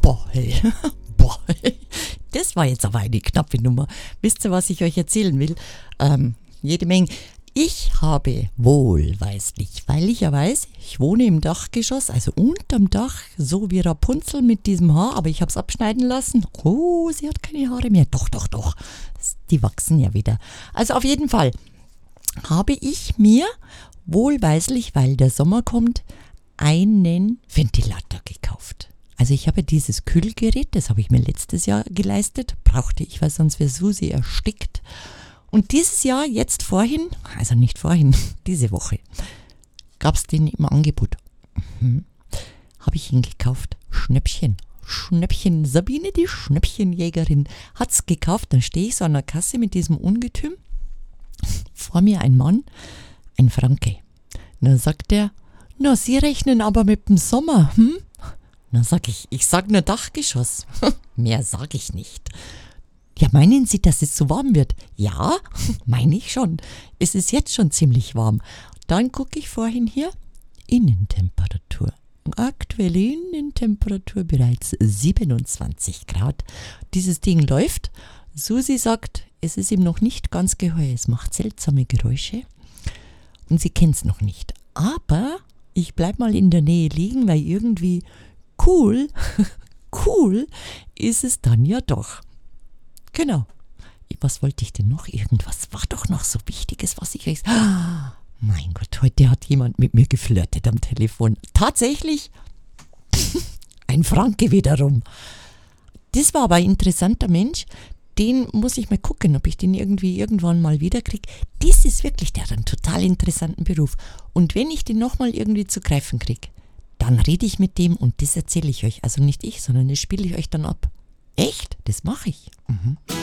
Boah, hey. Boah, das war jetzt aber eine knappe Nummer. Wisst ihr, was ich euch erzählen will? Jede Menge. Ich habe wohlweislich, weil ich ja weiß, ich wohne im Dachgeschoss, also unterm Dach, so wie Rapunzel mit diesem Haar, aber ich habe es abschneiden lassen. Oh, sie hat keine Haare mehr. Doch. Die wachsen ja wieder. Also auf jeden Fall habe ich mir wohlweislich, weil der Sommer kommt, einen Ventilator gekauft. Also ich habe dieses Kühlgerät, das habe ich mir letztes Jahr geleistet, brauchte ich, weil sonst wäre Susi erstickt. Und dieses Jahr, jetzt vorhin, also nicht vorhin, diese Woche, gab es den im Angebot. Habe ich ihn gekauft. Schnäppchen. Sabine, die Schnäppchenjägerin, hat es gekauft. Dann stehe ich so an der Kasse mit diesem Ungetüm. Vor mir ein Mann, ein Franke. Dann sagt er, na, Sie rechnen aber mit dem Sommer, Dann sag ich sag nur Dachgeschoss. Mehr sag ich nicht. Ja, meinen Sie, dass es so warm wird? Ja, meine ich schon. Es ist jetzt schon ziemlich warm. Dann gucke ich vorhin hier, Innentemperatur. Aktuelle Innentemperatur bereits 27 Grad. Dieses Ding läuft. Susi sagt, es ist ihm noch nicht ganz geheuer. Es macht seltsame Geräusche. Und sie kennt es noch nicht. Aber ich bleib mal in der Nähe liegen, weil irgendwie cool ist es dann ja doch. Genau. Was wollte ich denn noch? Irgendwas war doch noch so Wichtiges, was ich euch... Mein Gott, heute hat jemand mit mir geflirtet am Telefon. Tatsächlich ein Franke wiederum. Das war aber ein interessanter Mensch. Den muss ich mal gucken, ob ich den irgendwann mal wiederkriege. Das ist wirklich, der hat einen total interessanten Beruf. Und wenn ich den nochmal irgendwie zu greifen kriege, dann rede ich mit dem und das erzähle ich euch. Also nicht ich, sondern das spiele ich euch dann ab. Echt? Das mache ich.